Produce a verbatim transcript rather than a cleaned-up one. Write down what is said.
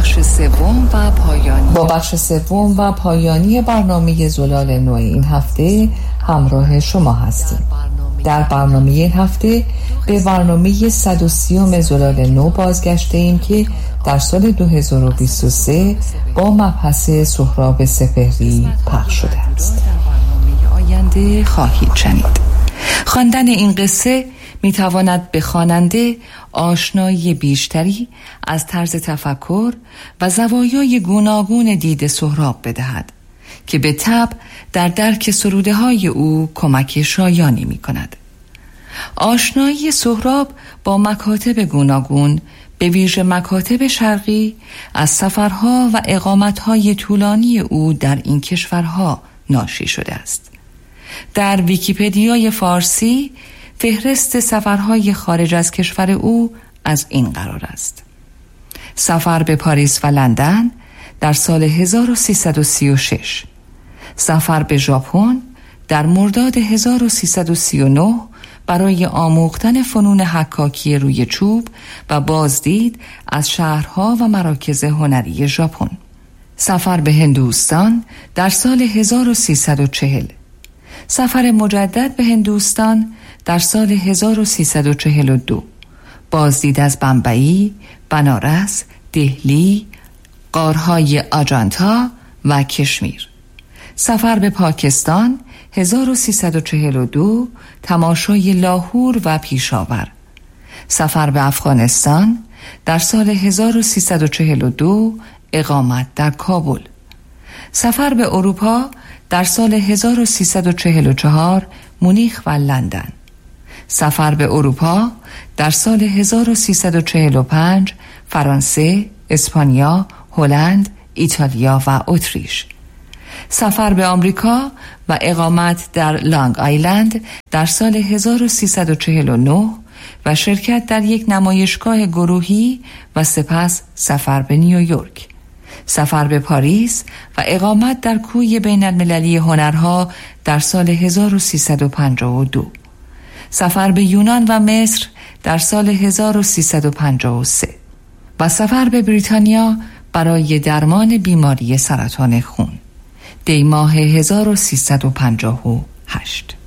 بخش سوم و پایانی با بخش سوم و پایانی برنامه زلال نو این هفته همراه شما هستیم. در برنامه این هفته به برنامه صد و سی زلال نو بازگشته ایم که در سال دو هزار و بیست و سه با مبحث سهراب سپهری پخش شده است. در برنامه آینده خواهید شنید. خواندن این قصه می تواند به خواننده آشنایی بیشتری از طرز تفکر و زوایای گوناگون دید سهراب بدهد که به طبع در درک سروده های او کمک شایانی می کند. آشنایی سهراب با مکاتب گوناگون به ویژه مکاتب شرقی از سفرها و اقامتهای طولانی او در این کشورها ناشی شده است. در ویکی‌پدیای فارسی فهرست سفرهای خارج از کشور او از این قرار است: سفر به پاریس و لندن در سال هزار و سیصد و سی و شش، سفر به ژاپن در مرداد هزار و سیصد و سی و نه برای آموختن فنون حکاکی روی چوب و بازدید از شهرها و مراکز هنری ژاپن، سفر به هندوستان در سال هزار و سیصد و چهل، سفر مجدد به هندوستان در سال هزار و سیصد و چهل و دو، بازدید از بمبئی، بنارس، دهلی، غارهای آجانتا و کشمیر، سفر به پاکستان هزار و سیصد و چهل و دو، تماشای لاهور و پیشاور، سفر به افغانستان در سال هزار و سیصد و چهل و دو، اقامت در کابل، سفر به اروپا در سال هزار و سیصد و چهل و چهار، مونیخ و لندن، سفر به اروپا در سال هزار و سیصد و چهل و پنج، فرانسه، اسپانیا، هلند، ایتالیا و اتریش، سفر به آمریکا و اقامت در لانگ آیلند در سال هزار و سیصد و چهل و نه و شرکت در یک نمایشگاه گروهی و سپس سفر به نیویورک، سفر به پاریس و اقامت در کوی بین المللی هنرها در سال هزار و سیصد و پنجاه و دو، سفر به یونان و مصر در سال هزار و سیصد و پنجاه و سه و سفر به بریتانیا برای درمان بیماری سرطان خون دی ماه هزار و سیصد و پنجاه و هشت.